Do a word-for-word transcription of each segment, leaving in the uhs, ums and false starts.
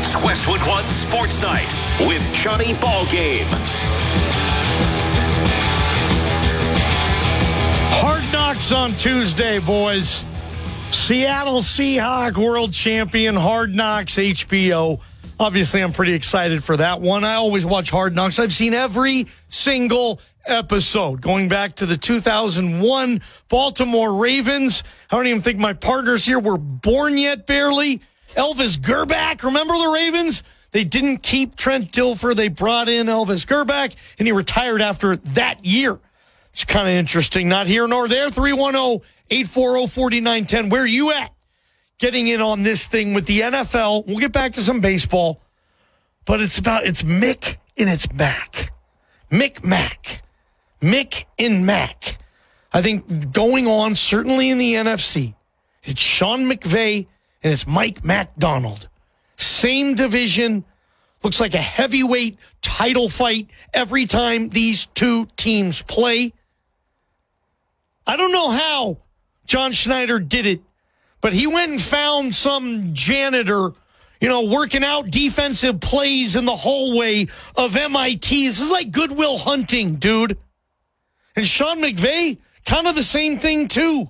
It's Westwood One Sports Night with Johnny Ballgame. Hard Knocks on Tuesday, boys. Seattle Seahawks world champion, Hard Knocks, H B O. Obviously, I'm pretty excited for that one. I always watch Hard Knocks. I've seen every single episode going back to the two thousand one Baltimore Ravens. I don't even think my partners here were born yet, barely. Elvis Grbac, remember the Ravens? They didn't keep Trent Dilfer. They brought in Elvis Grbac, and he retired after that year. It's kind of interesting. Not here nor there. three one zero, eight four zero, four nine one zero. Where are you at? Getting in on this thing with the N F L. We'll get back to some baseball. But it's about, it's Mick and it's Mac. Mick Mac. Mick and Mac. I think going on, certainly in the N F C, it's Sean McVay and it's Mike MacDonald. Same division. Looks like a heavyweight title fight every time these two teams play. I don't know how John Schneider did it, but he went and found some janitor, you know, working out defensive plays in the hallway of M I T. This is like Goodwill Hunting, dude. And Sean McVay, kind of the same thing, too.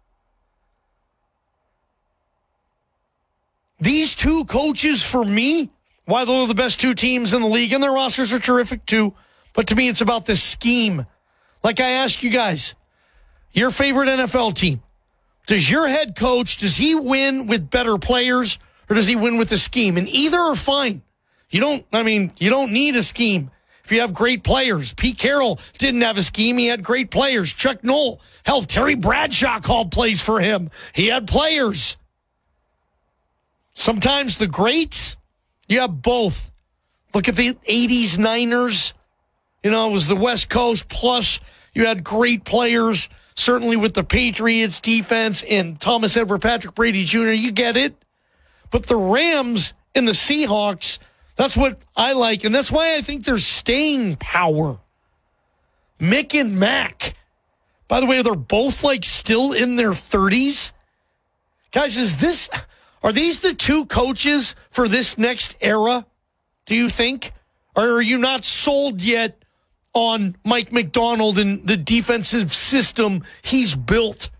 These two coaches, for me, why they're the best two teams in the league, and their rosters are terrific, too. But to me, it's about the scheme. Like I asked you guys, your favorite N F L team. Does your head coach, does he win with better players, or does he win with a scheme? And either are fine. You don't, I mean, you don't need a scheme if you have great players. Pete Carroll didn't have a scheme. He had great players. Chuck Noll, hell, Terry Bradshaw called plays for him. He had players. Sometimes the greats, you have both. Look at the eighties Niners. You know, it was the West Coast, plus you had great players, certainly with the Patriots defense and Thomas Edward Patrick Brady Junior You get it. But the Rams and the Seahawks, that's what I like, and that's why I think there's staying power. Mick and Mac. By the way, they're both like still in their thirties. Guys, is this, are these the two coaches for this next era, do you think? Or are you not sold yet on Mike MacDonald and the defensive system he's built?